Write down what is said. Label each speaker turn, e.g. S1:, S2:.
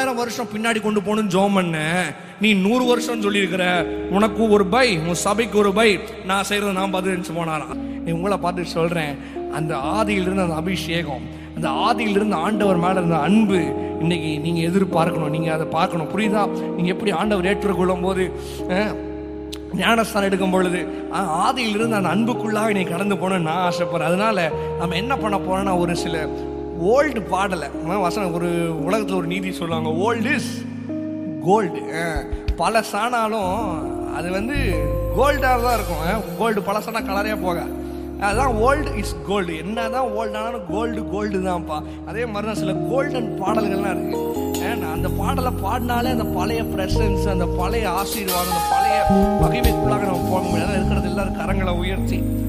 S1: எத்தனை வருஷம் பின்னாடி கொண்டு போகணும்னு ஜெபம் பண்ண, நீ 100 வருஷம் சொல்லியிருக்கிற. உனக்கு ஒரு பை, உன் சபைக்கு ஒரு பை, நான் செய்யறது நான் பதில் போனாராம். உங்களை பார்த்து சொல்றேன், அந்த ஆதியிலிருந்து அந்த அபிஷேகம், அந்த ஆதியிலிருந்து ஆண்டவர் மேல இருந்த அன்பு இன்னைக்கு நீங்க எதிர்பார்க்கணும். நீங்க அதை பார்க்கணும். புரியுதா? நீங்க எப்படி ஆண்டவர் ஏற்றுக்கொள்ளும் போது ஞானஸ்தானம் எடுக்கும் பொழுது ஆதியிலிருந்து அந்த அன்புக்குள்ளாக நீ கடந்து போகணும்னு நான் ஆசைப்படுறேன். அதனால நம்ம என்ன பண்ண போறோம்னா, ஒரு சில ஓல்டு பாடலை வசனம், ஒரு உலகத்தில் ஒரு நீதி சொல்லுவாங்க, ஓல்டு இஸ் கோல்டு. பழசானாலும் அது கோல்டாக தான் இருக்கும். கோல்டு பழசானா கலரே போக, அதுதான் ஓல்டு இஸ் கோல்டு. என்னதான் ஓல்டானாலும் கோல்டு தான்ப்பா. அதே மாதிரி தான் சில கோல்டன் பாடல்கள்லாம் இருக்கு. அந்த பாடலை பாடினாலே அந்த பழைய பிரசன்ஸ், அந்த பழைய ஆசீர்வாதம், அந்த பழைய மகிமைக்குள்ளாக நம்ம போக முடியாது. இருக்கிறது எல்லாரும் கரங்களை உயர்த்தி